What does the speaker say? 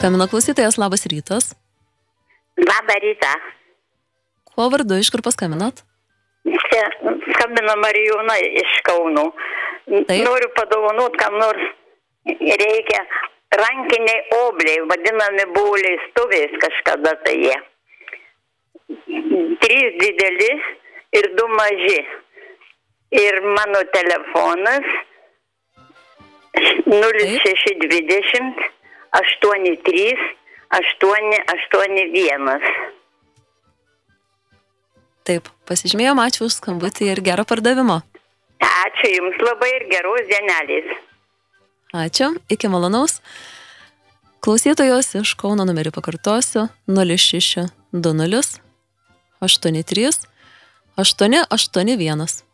Skambino klausytojas, labas rytas. Labą rytą. Kuo vardu, iš kur paskambinot? Čia skambino Marijona iš Kauno. Taip. Noriu padovanoti, kam nors reikia rankiniai obliai, vadinami buvo leistuvės kažkada tai jie. 3 dideli ir 2 maži. Ir mano telefonas 0620 83 881. Taip, pasižymėjom, ačiū už skambutį ir gero pardavimo. Ačiū Jums labai ir geros dienelės. Ačiū, iki malonaus. Klausytojos iš Kauno numerį pakartosiu 0620 83 881.